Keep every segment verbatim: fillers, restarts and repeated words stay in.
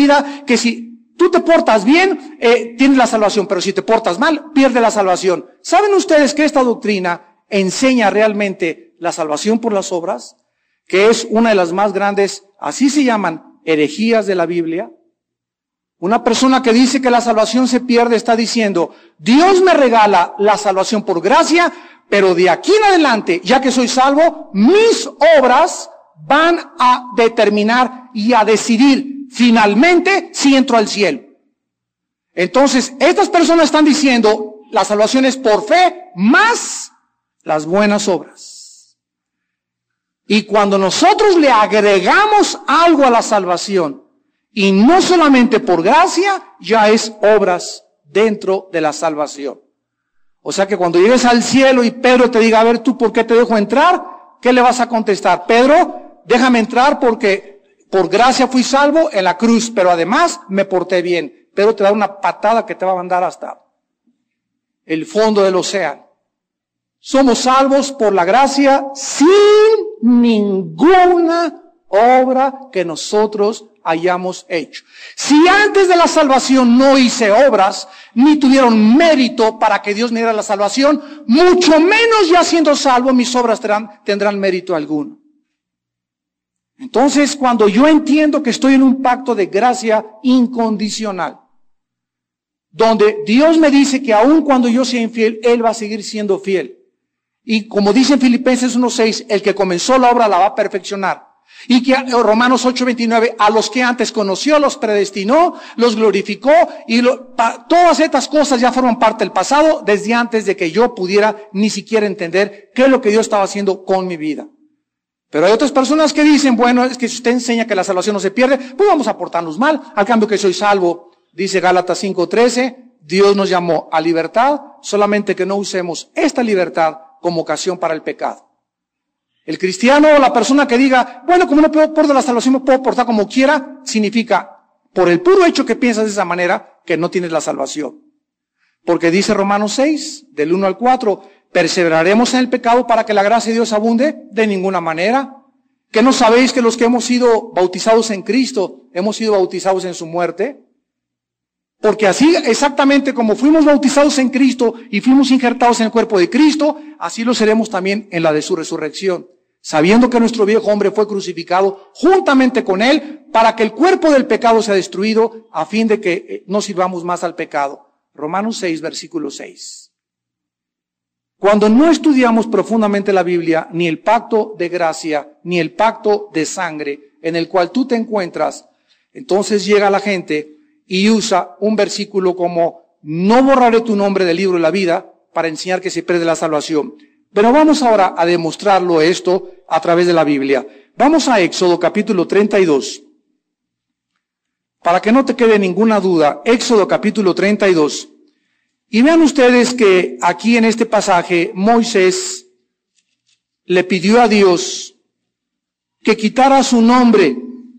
vida que si tú te portas bien, eh, tienes la salvación, pero si te portas mal, pierdes la salvación. ¿Saben ustedes que esta doctrina enseña realmente la salvación por las obras? Que es una de las más grandes, así se llaman, herejías de la Biblia. Una persona que dice que la salvación se pierde está diciendo, Dios me regala la salvación por gracia, pero de aquí en adelante, ya que soy salvo, mis obras van a determinar y a decidir finalmente si entro al cielo. Entonces, estas personas están diciendo, la salvación es por fe más las buenas obras. Y cuando nosotros le agregamos algo a la salvación, y no solamente por gracia, ya es obras dentro de la salvación. O sea que cuando llegues al cielo y Pedro te diga, a ver, ¿tú por qué te dejo entrar? ¿Qué le vas a contestar? Pedro, déjame entrar porque por gracia fui salvo en la cruz, pero además me porté bien. Pedro te da una patada que te va a mandar hasta el fondo del océano. Somos salvos por la gracia sin ninguna obra que nosotros hayamos hecho. Si antes de la salvación no hice obras, ni tuvieron mérito para que Dios me diera la salvación, mucho menos ya siendo salvo, mis obras tendrán, tendrán mérito alguno. Entonces, cuando yo entiendo que estoy en un pacto de gracia incondicional, donde Dios me dice que aun cuando yo sea infiel, Él va a seguir siendo fiel. Y como dice en Filipenses uno seis, el que comenzó la obra la va a perfeccionar. Y que Romanos ocho veintinueve, a los que antes conoció, los predestinó, los glorificó, y lo, pa, todas estas cosas ya forman parte del pasado desde antes de que yo pudiera ni siquiera entender qué es lo que Dios estaba haciendo con mi vida. Pero hay otras personas que dicen, bueno, es que si usted enseña que la salvación no se pierde, pues vamos a portarnos mal, al cambio que soy salvo. Dice Gálatas cinco trece, Dios nos llamó a libertad, solamente que no usemos esta libertad como ocasión para el pecado. El cristiano o la persona que diga, bueno, como no puedo por la salvación, me puedo portar como quiera, significa, por el puro hecho que piensas de esa manera, que no tienes la salvación. Porque dice Romanos seis, del uno al cuatro, ¿perseveraremos en el pecado para que la gracia de Dios abunde? De ninguna manera. ¿Que no sabéis que los que hemos sido bautizados en Cristo, hemos sido bautizados en su muerte? Porque así, exactamente como fuimos bautizados en Cristo y fuimos injertados en el cuerpo de Cristo, así lo seremos también en la de su resurrección. Sabiendo que nuestro viejo hombre fue crucificado juntamente con él para que el cuerpo del pecado sea destruido a fin de que no sirvamos más al pecado. Romanos seis, versículo seis. Cuando no estudiamos profundamente la Biblia, ni el pacto de gracia, ni el pacto de sangre en el cual tú te encuentras, entonces llega la gente y usa un versículo como, no borraré tu nombre del libro de la vida, para enseñar que se pierde la salvación. Pero vamos ahora a demostrarlo esto a través de la Biblia. Vamos a Éxodo capítulo treinta y dos. Para que no te quede ninguna duda, Éxodo capítulo treinta y dos. Y vean ustedes que aquí en este pasaje Moisés le pidió a Dios que quitara su nombre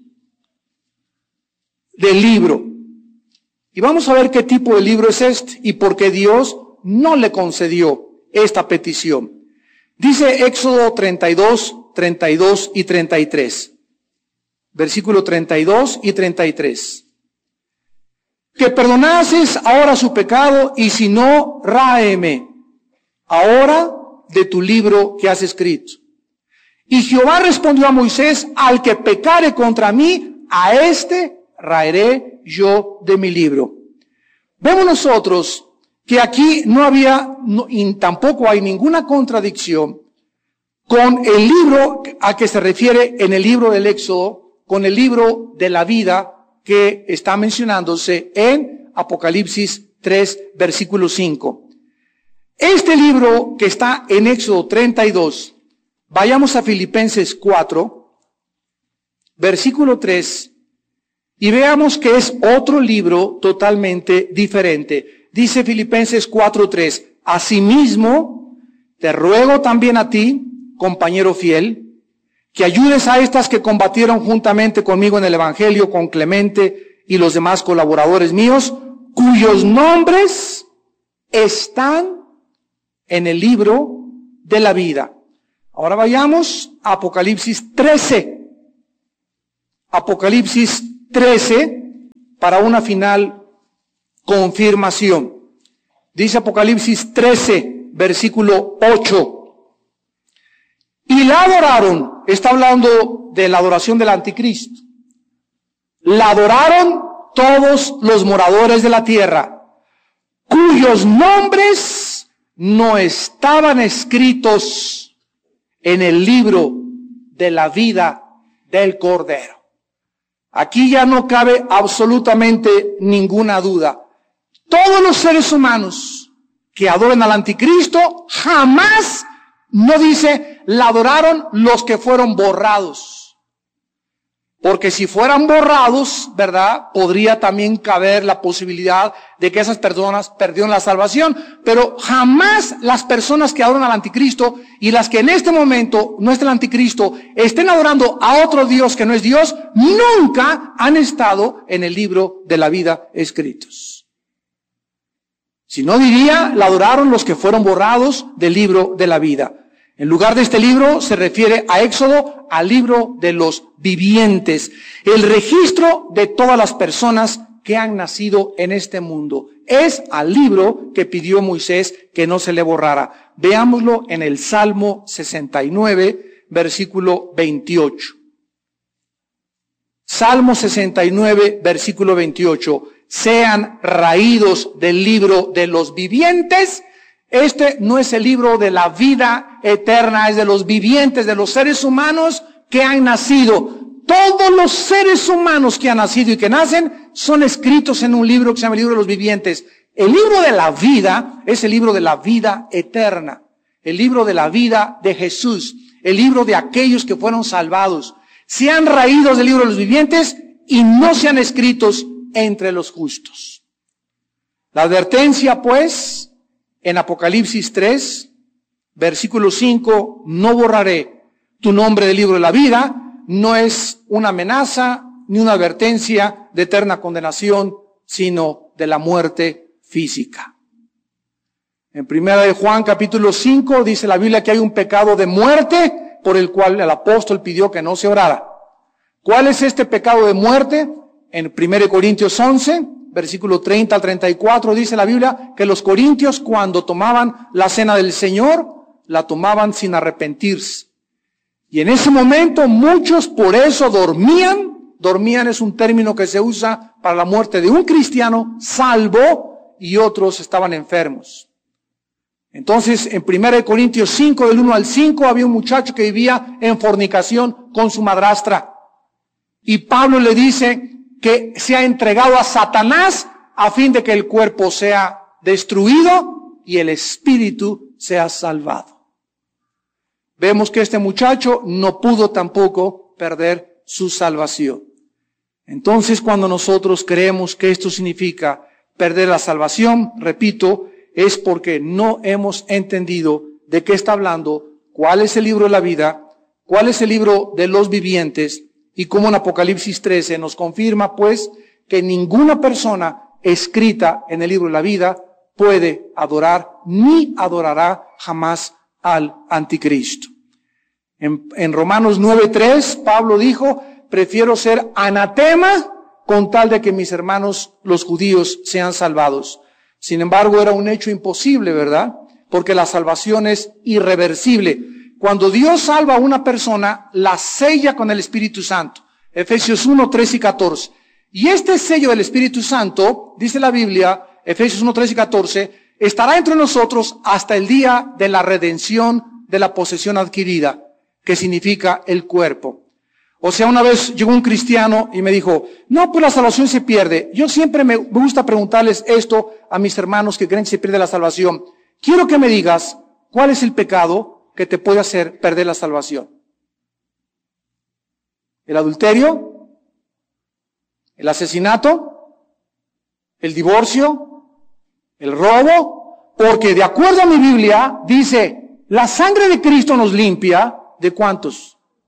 del libro. Y vamos a ver qué tipo de libro es este y por qué Dios no le concedió esta petición. Dice Éxodo treinta y dos, treinta y dos y treinta y tres. Versículo treinta y dos y treinta y tres. Que perdonases ahora su pecado y si no, ráeme ahora de tu libro que has escrito. Y Jehová respondió a Moisés, al que pecare contra mí, a este raeré yo de mi libro. Vemos nosotros que aquí no había, no, y tampoco hay ninguna contradicción con el libro a que se refiere en el libro del Éxodo, con el libro de la vida que está mencionándose en Apocalipsis tres, versículo cinco. Este libro que está en Éxodo treinta y dos, vayamos a Filipenses cuatro, versículo tres, y veamos que es otro libro totalmente diferente. Dice Filipenses cuatro tres, asimismo, te ruego también a ti, compañero fiel, que ayudes a estas que combatieron juntamente conmigo en el Evangelio, con Clemente y los demás colaboradores míos, cuyos nombres están en el libro de la vida. Ahora vayamos a Apocalipsis trece. Apocalipsis trece, para una final confirmación. Dice Apocalipsis trece, versículo ocho. Y la adoraron, está hablando de la adoración del anticristo. La adoraron todos los moradores de la tierra, cuyos nombres no estaban escritos en el libro de la vida del Cordero. Aquí ya no cabe absolutamente ninguna duda. Todos los seres humanos que adoren al anticristo, jamás, no dice, la adoraron los que fueron borrados. Porque si fueran borrados, ¿verdad?, podría también caber la posibilidad de que esas personas perdieron la salvación. Pero jamás las personas que adoran al anticristo y las que en este momento no es el anticristo estén adorando a otro Dios que no es Dios, nunca han estado en el libro de la vida escritos. Si no diría, la adoraron los que fueron borrados del libro de la vida. En lugar de este libro se refiere a Éxodo, al libro de los vivientes, el registro de todas las personas que han nacido en este mundo. Es al libro que pidió Moisés que no se le borrara. Veámoslo en el Salmo sesenta y nueve, versículo veintiocho. Salmo sesenta y nueve, versículo veintiocho. Sean raídos del libro de los vivientes. Este no es el libro de la vida eterna, es de los vivientes, de los seres humanos que han nacido. Todos los seres humanos que han nacido y que nacen son escritos en un libro que se llama el libro de los vivientes. El libro de la vida es el libro de la vida eterna, el libro de la vida de Jesús, el libro de aquellos que fueron salvados. Se han raído del libro de los vivientes y no se han escritos entre los justos. La advertencia, pues, en Apocalipsis tres, versículo cinco, no borraré tu nombre del libro de la vida, no es una amenaza ni una advertencia de eterna condenación, sino de la muerte física. En primera de Juan capítulo cinco dice la Biblia que hay un pecado de muerte por el cual el apóstol pidió que no se orara. ¿Cuál es este pecado de muerte? En primera de Corintios once, versículo treinta al treinta y cuatro, dice la Biblia que los corintios cuando tomaban la cena del Señor, la tomaban sin arrepentirse. Y en ese momento muchos por eso dormían. Dormían es un término que se usa para la muerte de un cristiano salvo, y otros estaban enfermos. Entonces, en primera de Corintios cinco, del uno al cinco, había un muchacho que vivía en fornicación con su madrastra. Y Pablo le dice que se ha entregado a Satanás a fin de que el cuerpo sea destruido y el espíritu sea salvado. Vemos que este muchacho no pudo tampoco perder su salvación. Entonces, cuando nosotros creemos que esto significa perder la salvación, repito, es porque no hemos entendido de qué está hablando, cuál es el libro de la vida, cuál es el libro de los vivientes, y como en Apocalipsis trece nos confirma, pues, que ninguna persona escrita en el libro de la vida puede adorar ni adorará jamás al anticristo. En, en Romanos nueve tres, Pablo dijo, prefiero ser anatema con tal de que mis hermanos los judíos sean salvados. Sin embargo, era un hecho imposible, ¿verdad? Porque la salvación es irreversible. Cuando Dios salva a una persona, la sella con el Espíritu Santo. Efesios uno, tres y catorce. Y este sello del Espíritu Santo, dice la Biblia, Efesios uno, tres y catorce, estará entre nosotros hasta el día de la redención de la posesión adquirida, que significa el cuerpo. O sea, una vez llegó un cristiano y me dijo, no, pues la salvación se pierde. Yo siempre me gusta preguntarles esto a mis hermanos que creen que se pierde la salvación. Quiero que me digas, ¿cuál es el pecado que te puede hacer perder la salvación? ¿El adulterio? ¿El asesinato? ¿El divorcio? ¿El robo? Porque de acuerdo a mi Biblia, dice, la sangre de Cristo nos limpia, ¿de cuántos?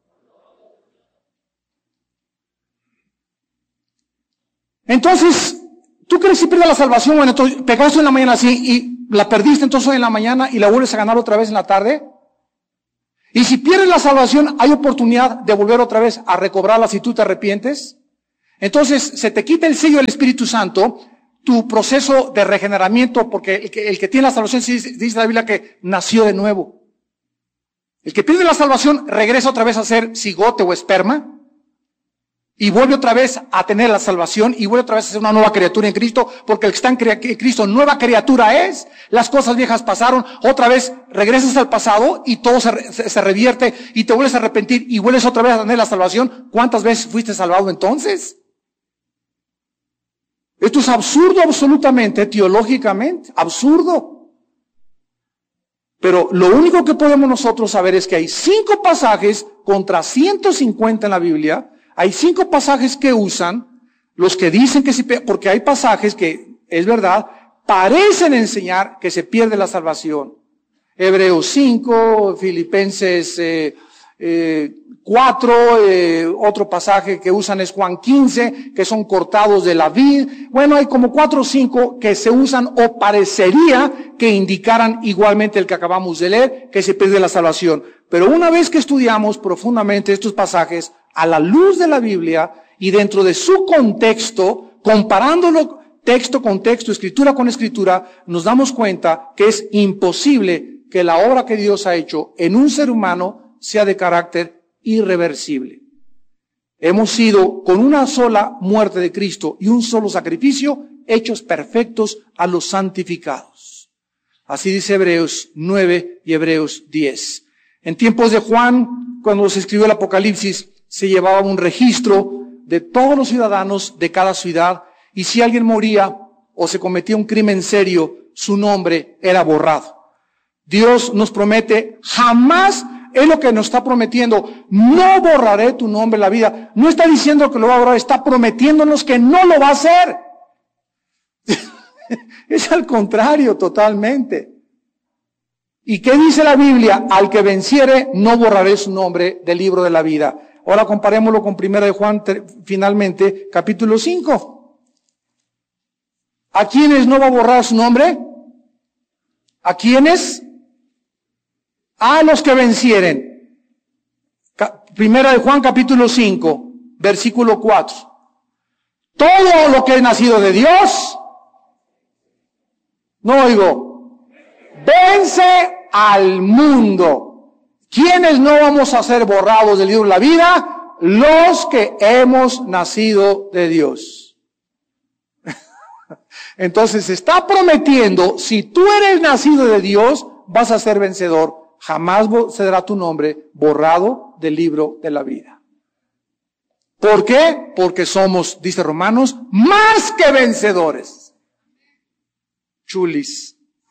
Entonces, ¿tú crees que pierdes la salvación? Bueno, entonces, pecaste en la mañana así y la perdiste entonces hoy en la mañana y la vuelves a ganar otra vez en la tarde. Y si pierdes la salvación, ¿hay oportunidad de volver otra vez a recobrarla si tú te arrepientes? Entonces se te quita el sello del Espíritu Santo, tu proceso de regeneramiento, porque el que, el que tiene la salvación, dice, dice la Biblia que nació de nuevo. El que pierde la salvación regresa otra vez a ser cigote o esperma, y vuelve otra vez a tener la salvación, y vuelve otra vez a ser una nueva criatura en Cristo, porque el que está en Cristo, nueva criatura es, las cosas viejas pasaron, otra vez regresas al pasado, y todo se, se, se revierte, y te vuelves a arrepentir, y vuelves otra vez a tener la salvación. ¿Cuántas veces fuiste salvado entonces? Esto es absurdo absolutamente, teológicamente, absurdo. Pero lo único que podemos nosotros saber es que hay cinco pasajes contra ciento cincuenta en la Biblia. Hay cinco pasajes que usan los que dicen que sí, porque hay pasajes que, es verdad, parecen enseñar que se pierde la salvación. Hebreos cinco, Filipenses eh, eh, cuatro, eh, otro pasaje que usan es Juan quince, que son cortados de la vid. Bueno, hay como cuatro o cinco que se usan o parecería que indicaran igualmente el que acabamos de leer, que se pierde la salvación. Pero una vez que estudiamos profundamente estos pasajes, a la luz de la Biblia y dentro de su contexto, comparándolo texto con texto, escritura con escritura, nos damos cuenta que es imposible que la obra que Dios ha hecho en un ser humano sea de carácter irreversible. Hemos sido, con una sola muerte de Cristo y un solo sacrificio, hechos perfectos a los santificados. Así dice Hebreos nueve y Hebreos diez. En tiempos de Juan, cuando se escribió el Apocalipsis, se llevaba un registro de todos los ciudadanos de cada ciudad, y si alguien moría o se cometía un crimen serio, su nombre era borrado. Dios nos promete, jamás, es lo que nos está prometiendo, no borraré tu nombre en la vida. No está diciendo que lo va a borrar, está prometiéndonos que no lo va a hacer. Es al contrario totalmente. ¿Y qué dice la Biblia? Al que venciere, no borraré su nombre del libro de la vida. Ahora comparémoslo con Primera de Juan, finalmente, capítulo cinco. ¿A quiénes no va a borrar su nombre? ¿A quiénes? A los que vencieren. Primera de Juan, capítulo cinco, versículo cuatro. Todo lo que es nacido de Dios, no oigo, vence al mundo. ¿Quiénes no vamos a ser borrados del libro de la vida? Los que hemos nacido de Dios. Entonces está prometiendo, si tú eres nacido de Dios, vas a ser vencedor. Jamás será tu nombre borrado del libro de la vida. ¿Por qué? Porque somos, dice Romanos, más que vencedores. Chulis.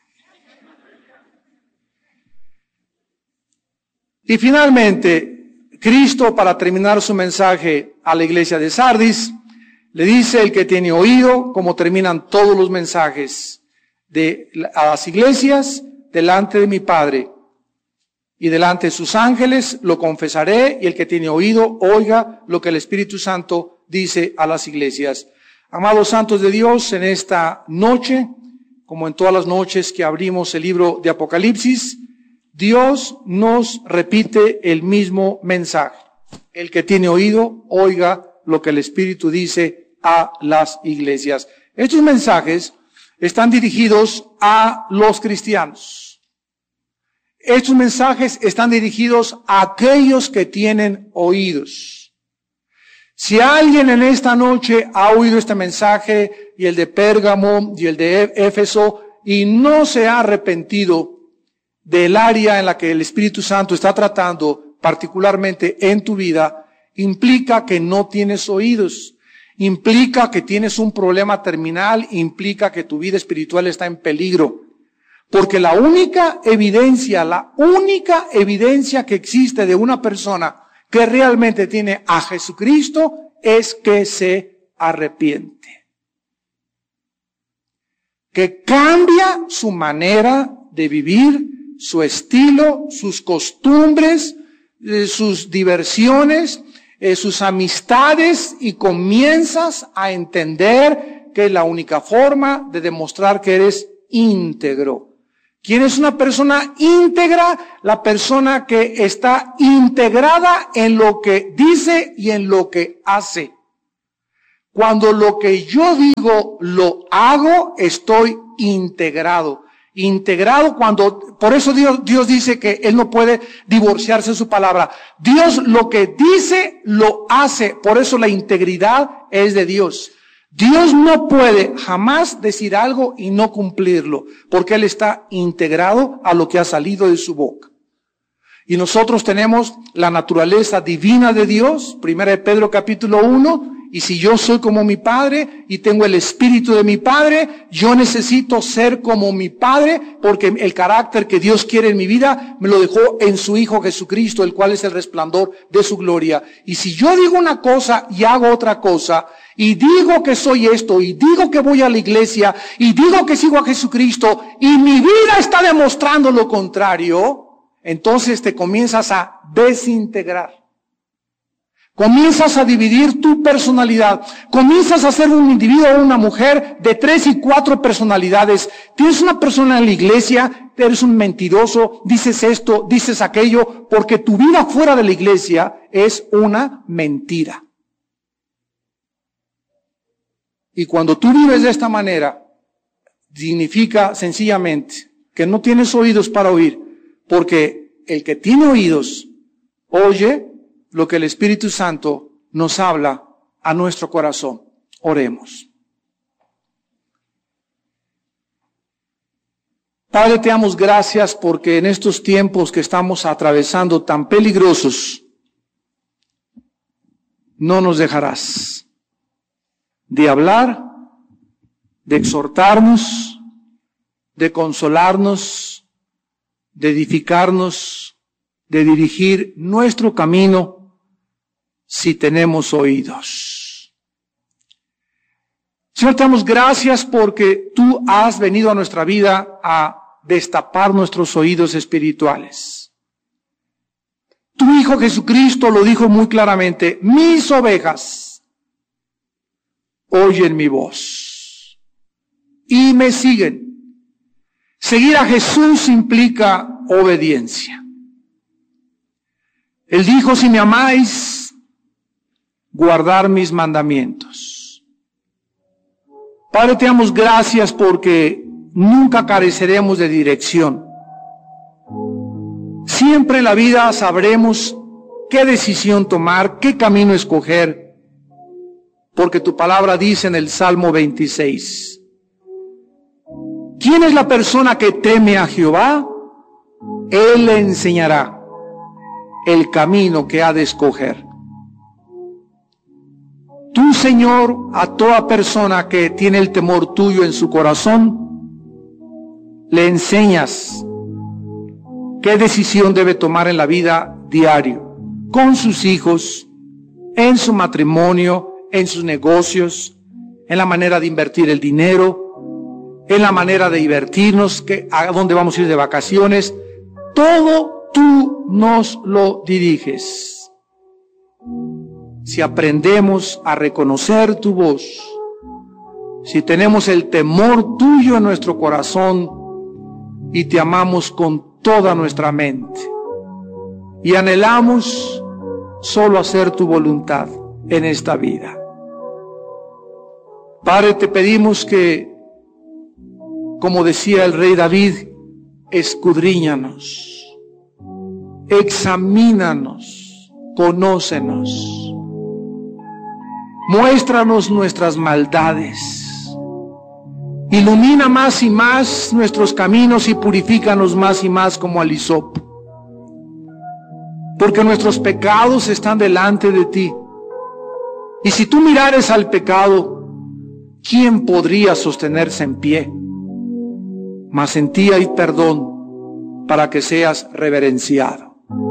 Y finalmente, Cristo, para terminar su mensaje a la iglesia de Sardis, le dice: el que tiene oído, como terminan todos los mensajes de a las iglesias, delante de mi Padre y delante de sus ángeles, lo confesaré, y el que tiene oído, oiga lo que el Espíritu Santo dice a las iglesias. Amados santos de Dios, en esta noche, como en todas las noches que abrimos el libro de Apocalipsis, Dios nos repite el mismo mensaje. El que tiene oído, oiga lo que el Espíritu dice a las iglesias. Estos mensajes están dirigidos a los cristianos. Estos mensajes están dirigidos a aquellos que tienen oídos. Si alguien en esta noche ha oído este mensaje, y el de Pérgamo, y el de Éfeso, y no se ha arrepentido del área en la que el Espíritu Santo está tratando, particularmente en tu vida, implica que no tienes oídos, implica que tienes un problema terminal, implica que tu vida espiritual está en peligro. Porque la única evidencia, la única evidencia que existe de una persona que realmente tiene a Jesucristo es que se arrepiente. Que cambia su manera de vivir, su estilo, sus costumbres, eh, sus diversiones, eh, sus amistades, y comienzas a entender que es la única forma de demostrar que eres íntegro. ¿Quién es una persona íntegra? La persona que está integrada en lo que dice y en lo que hace. Cuando lo que yo digo lo hago, estoy integrado. Integrado cuando, por eso Dios, Dios dice que Él no puede divorciarse de su palabra. Dios lo que dice, lo hace. Por eso la integridad es de Dios. Dios no puede jamás decir algo y no cumplirlo, porque Él está integrado a lo que ha salido de su boca. Y nosotros tenemos la naturaleza divina de Dios, primera de Pedro capítulo uno, y si yo soy como mi Padre y tengo el espíritu de mi Padre, yo necesito ser como mi Padre, porque el carácter que Dios quiere en mi vida me lo dejó en su Hijo Jesucristo, el cual es el resplandor de su gloria. Y si yo digo una cosa y hago otra cosa, y digo que soy esto, y digo que voy a la iglesia, y digo que sigo a Jesucristo, y mi vida está demostrando lo contrario, entonces te comienzas a desintegrar. Comienzas a dividir tu personalidad. Comienzas a ser un individuo o una mujer de tres y cuatro personalidades. Tienes una persona en la iglesia, eres un mentiroso, dices esto, dices aquello, porque tu vida fuera de la iglesia es una mentira. Y cuando tú vives de esta manera, significa sencillamente que no tienes oídos para oír, porque el que tiene oídos, oye lo que el Espíritu Santo nos habla a nuestro corazón. Oremos. Padre, te damos gracias porque en estos tiempos que estamos atravesando tan peligrosos, no nos dejarás de hablar, de exhortarnos, de consolarnos, de edificarnos, de dirigir nuestro camino si tenemos oídos. Señor, te damos gracias porque tú has venido a nuestra vida a destapar nuestros oídos espirituales. Tu Hijo Jesucristo lo dijo muy claramente: mis ovejas oyen mi voz y me siguen. Seguir a Jesús implica obediencia. Él dijo: si me amáis, guardar mis mandamientos. Padre, te damos gracias porque nunca careceremos de dirección. Siempre en la vida sabremos qué decisión tomar, qué camino escoger, porque tu palabra dice en el Salmo veintiséis: ¿quién es la persona que teme a Jehová? Él le enseñará el camino que ha de escoger. Tú, Señor, a toda persona que tiene el temor tuyo en su corazón, le enseñas qué decisión debe tomar en la vida diario, con sus hijos, en su matrimonio, en sus negocios, en la manera de invertir el dinero, en la manera de divertirnos, que, a dónde vamos a ir de vacaciones. Todo tú nos lo diriges. Si aprendemos a reconocer tu voz, si tenemos el temor tuyo en nuestro corazón y te amamos con toda nuestra mente y anhelamos solo hacer tu voluntad en esta vida. Padre, te pedimos que, como decía el rey David, escudriñanos, examínanos, conócenos. Muéstranos nuestras maldades. Ilumina más y más nuestros caminos y purifícanos más y más como al hisopo. Porque nuestros pecados están delante de ti. Y si tú mirares al pecado, ¿quién podría sostenerse en pie? Mas en ti hay perdón para que seas reverenciado.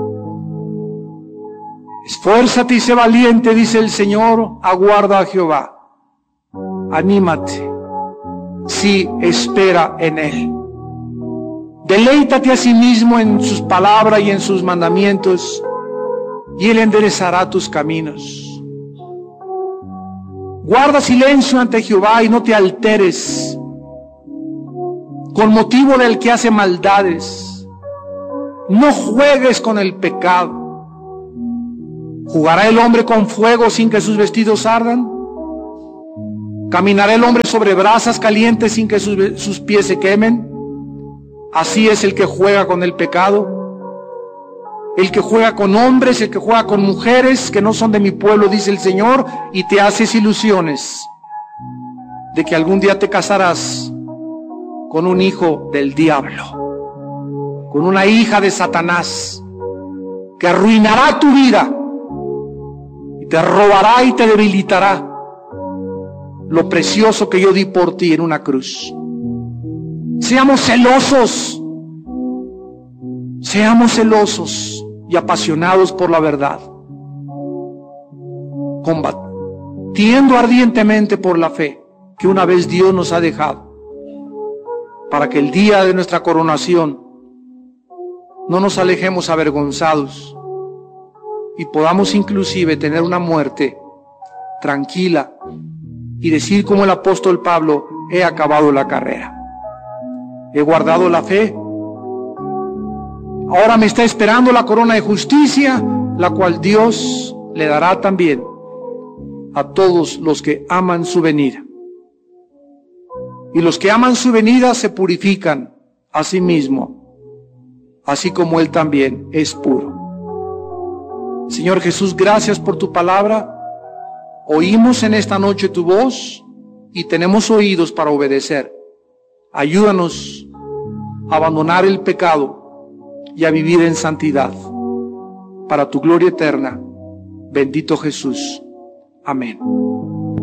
Esfuérzate y sé valiente, dice el Señor, aguarda a Jehová. Anímate, sí, espera en Él. Deleítate a sí mismo en sus palabras y en sus mandamientos, y Él enderezará tus caminos. Guarda silencio ante Jehová y no te alteres con motivo del que hace maldades. No juegues con el pecado. ¿Jugará el hombre con fuego sin que sus vestidos ardan? ¿Caminará el hombre sobre brasas calientes sin que sus, sus pies se quemen? Así es el que juega con el pecado, el que juega con hombres, el que juega con mujeres que no son de mi pueblo, dice el Señor, y te haces ilusiones de que algún día te casarás con un hijo del diablo, con una hija de Satanás, que arruinará tu vida, y te robará y te debilitará lo precioso que yo di por ti en una cruz. Seamos celosos, seamos celosos y apasionados por la verdad, combatiendo ardientemente por la fe que una vez Dios nos ha dejado, para que el día de nuestra coronación no nos alejemos avergonzados y podamos inclusive tener una muerte tranquila y decir como el apóstol Pablo: he acabado la carrera, he guardado la fe, ahora me está esperando la corona de justicia, la cual Dios le dará también a todos los que aman su venida. Y los que aman su venida se purifican a sí mismos, así como Él también es puro. Señor Jesús, gracias por tu palabra. Oímos en esta noche tu voz y tenemos oídos para obedecer. Ayúdanos a abandonar el pecado y a vivir en santidad, para tu gloria eterna. Bendito Jesús. Amén.